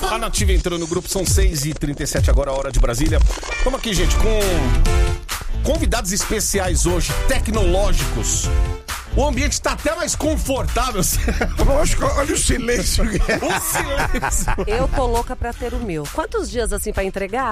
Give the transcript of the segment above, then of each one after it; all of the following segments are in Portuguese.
A Nativa entrando no grupo, são 6h37 agora, a hora de Brasília. Estamos aqui, gente, com convidados especiais hoje, tecnológicos. O ambiente tá até mais confortável. Lógico, olha o silêncio. O silêncio. Eu tô louca pra ter o meu. Quantos dias assim pra entregar?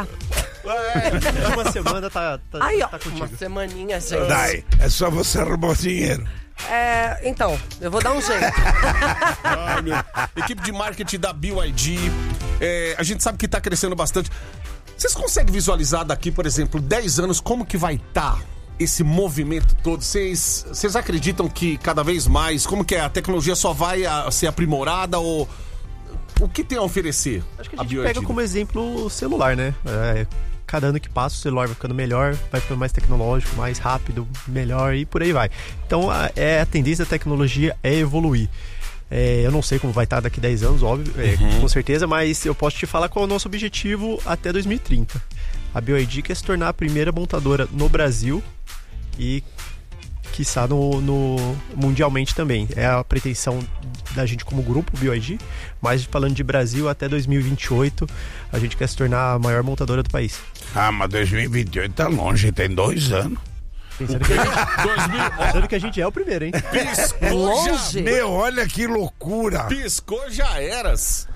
Uma semana tá Aí, ó, contigo. uma semaninha, gente. Dai, é só você arrumar o dinheiro. Então, eu vou dar um jeito. Ai, meu. Equipe de marketing da BYD. A gente sabe que tá crescendo bastante. Vocês conseguem visualizar daqui, por exemplo, 10 anos, como que vai estar esse movimento todo? Vocês acreditam que cada vez mais, como que a tecnologia só vai ser aprimorada ou o que tem a oferecer? Acho que a gente pega como exemplo o celular, né? Cada ano que passa o celular vai ficando melhor, vai ficando mais tecnológico, mais rápido, melhor e por aí vai. Então a tendência da tecnologia é evoluir. Eu não sei como vai estar daqui 10 anos, óbvio, com certeza, mas eu posso te falar qual é o nosso objetivo até 2030. A BYD quer se tornar a primeira montadora no Brasil e, quiçá, mundialmente também. É a pretensão da gente como grupo BYD, mas falando de Brasil, até 2028 a gente quer se tornar a maior montadora do país. Ah, mas 2028 tá longe, tem 2 anos. Pensando que a gente é o primeiro, hein? Piscou Longe? Meu, olha que loucura. Piscou, já eras.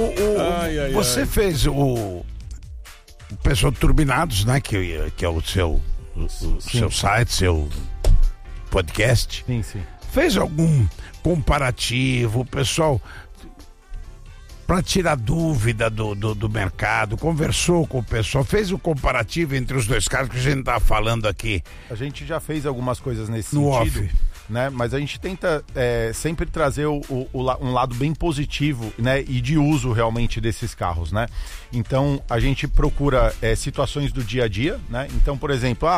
Você fez o Pessoal Turbinados, né? Que é o seu site, seu podcast. Sim. Fez algum comparativo, pessoal, para tirar dúvida do mercado, conversou com o pessoal, fez o comparativo entre os dois casos que a gente tá falando aqui. A gente já fez algumas coisas nesse No sentido, off. né? Mas a gente tenta sempre trazer um lado bem positivo, né? E de uso realmente desses carros, né? Então a gente procura situações do dia a dia, né? Então, por exemplo,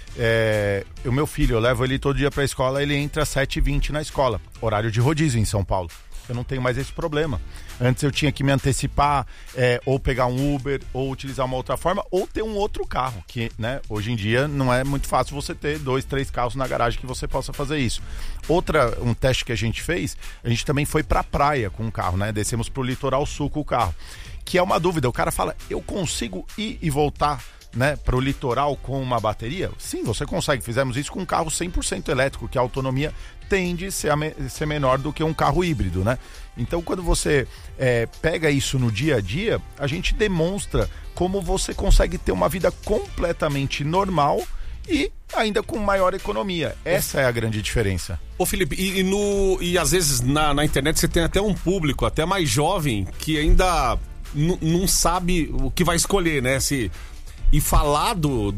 o meu filho, eu levo ele todo dia para a escola, ele entra às 7h20 na escola, horário de rodízio em São Paulo. Eu não tenho mais esse problema. Antes eu tinha que me antecipar, ou pegar um Uber, ou utilizar uma outra forma, ou ter um outro carro, que, né, hoje em dia não é muito fácil você ter 2, 3 carros na garagem que você possa fazer isso. Um teste que a gente fez, a gente também foi pra praia com o carro, né? Descemos pro litoral sul com o carro. Que é uma dúvida, o cara fala, eu consigo ir e voltar, né, para o litoral com uma bateria? Sim, você consegue. Fizemos isso com um carro 100% elétrico, que a autonomia tende a ser menor do que um carro híbrido, né? Então, quando você pega isso no dia a dia, a gente demonstra como você consegue ter uma vida completamente normal e ainda com maior economia. Essa é a grande diferença. Ô Felipe, e às vezes na internet você tem até um público até mais jovem que ainda não sabe o que vai escolher, né? E falar do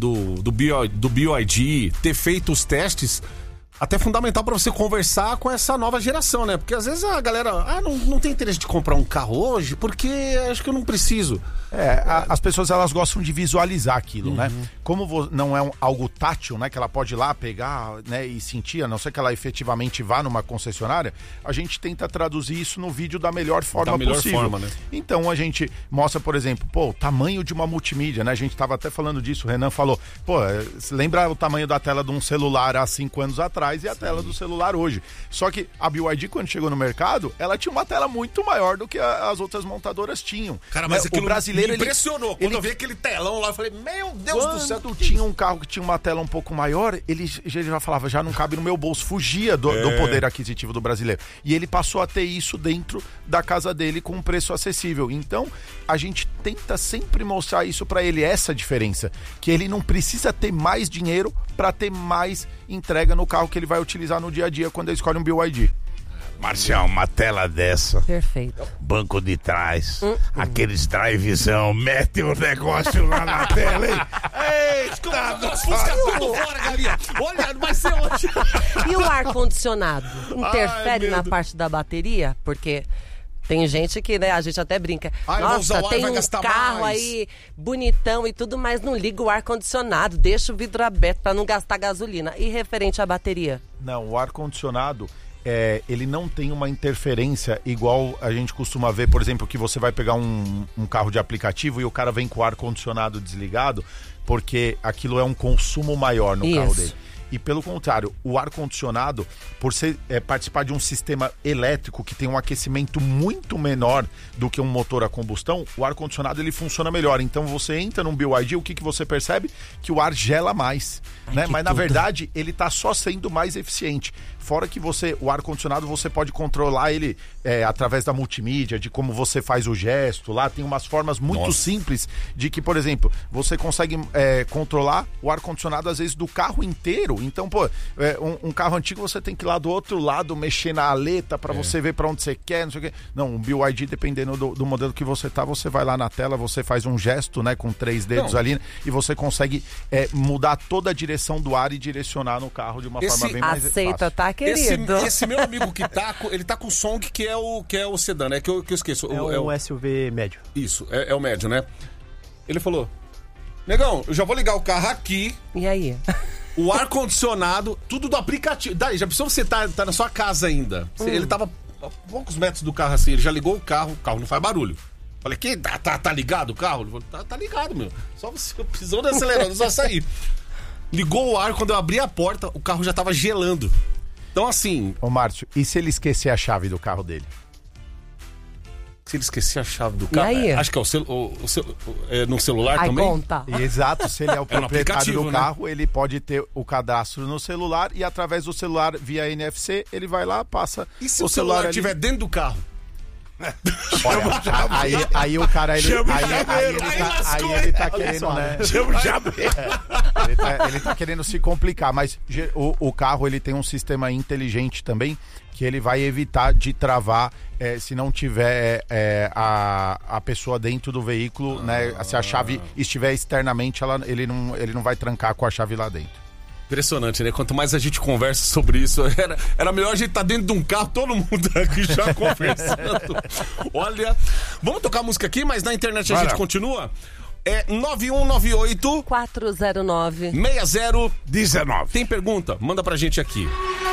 BYD, ter feito os testes, até é fundamental para você conversar com essa nova geração, né? Porque às vezes a galera não tem interesse de comprar um carro hoje porque acho que eu não preciso. As pessoas, elas gostam de visualizar aquilo, né? Como não é algo tátil, né? Que ela pode ir lá pegar, né, e sentir, a não ser que ela efetivamente vá numa concessionária, a gente tenta traduzir isso no vídeo da melhor forma possível. Né? Então a gente mostra, por exemplo, o tamanho de uma multimídia, né? A gente tava até falando disso, o Renan falou, lembra o tamanho da tela de um celular há 5 anos atrás e a tela do celular hoje. Só que a BYD, quando chegou no mercado, ela tinha uma tela muito maior do que as outras montadoras tinham. Cara, mas o brasileiro me impressionou. Quando eu vi aquele telão lá, eu falei, meu Deus do céu. Quando tinha um carro que tinha uma tela um pouco maior, ele já falava, já não cabe no meu bolso, fugia do poder aquisitivo do brasileiro. E ele passou a ter isso dentro da casa dele com um preço acessível. Então, a gente tenta sempre mostrar isso pra ele, essa diferença, que ele não precisa ter mais dinheiro pra ter mais entrega no carro que ele vai utilizar no dia a dia quando ele escolhe um BYD. Marcial, uma tela dessa. Perfeito. Banco de trás, aqueles drivezão, mete o negócio lá na tela, hein? Eita, Fusca tudo fora, galinha. Olha, vai ser hoje. E o ar-condicionado? Interfere meu na Deus. parte da bateria? Porque tem gente que, né, a gente até brinca. Eu vou usar Nossa, o ar, tem vai um gastar carro mais. aí bonitão e tudo, mas não liga o ar-condicionado, deixa o vidro aberto pra não gastar gasolina. E referente à bateria? Não, o ar-condicionado, ele não tem uma interferência igual a gente costuma ver, por exemplo, que você vai pegar um carro de aplicativo e o cara vem com o ar-condicionado desligado, porque aquilo é um consumo maior no carro dele. E pelo contrário, o ar-condicionado, por participar de um sistema elétrico que tem um aquecimento muito menor do que um motor a combustão, o ar-condicionado ele funciona melhor. Então você entra num BYD, o que você percebe? Que o ar gela mais, né? Mas na verdade ele está só sendo mais eficiente. Fora que o ar-condicionado você pode controlar ele através da multimídia, de como você faz o gesto. Lá tem umas formas muito simples de que, por exemplo, você consegue controlar o ar-condicionado às vezes do carro inteiro. Então, um carro antigo você tem que ir lá do outro lado, mexer na aleta para você ver para onde você quer, não sei o quê. Não, um BYD, dependendo do modelo que você tá, você vai lá na tela, você faz um gesto, né, com 3 dedos ali, e você consegue mudar toda a direção do ar e direcionar no carro de uma forma bem mais aceita, fácil. tá, querido? Esse meu amigo que tá, ele tá com o Song, que é o sedã, né? Que eu esqueço. É o SUV médio. Isso, é o médio, né? Ele falou: negão, eu já vou ligar o carro aqui. E aí? O ar-condicionado, tudo do aplicativo. Daí, já pensou você tá na sua casa ainda? Ele tava a poucos metros do carro assim, ele já ligou o carro não faz barulho. Falei, tá ligado o carro? Ele falou, tá ligado, meu. Só você pisou no acelerador, só sair. Ligou o ar, quando eu abri a porta, o carro já tava gelando. Então assim... Ô Márcio, e se ele esquecer a chave do carro dele? Se ele esquecer a chave do carro... E aí? Acho que no celular também? Conta. Exato, se ele é o proprietário do né? carro, ele pode ter o cadastro no celular e através do celular, via NFC, ele vai lá, passa E se o celular estiver dentro do carro? Olha, aí o cara ele tá querendo, né? Ele tá querendo se complicar, mas o carro ele tem um sistema inteligente também que ele vai evitar de travar se não tiver a pessoa dentro do veículo, né? Se a chave estiver externamente, ele não vai trancar com a chave lá dentro. Impressionante, né? Quanto mais a gente conversa sobre isso, era melhor a gente estar dentro de um carro, todo mundo aqui já conversando. Olha, vamos tocar música aqui, mas na internet a gente continua? 9198 409 6019. Tem Tem pergunta? Manda pra gente aqui.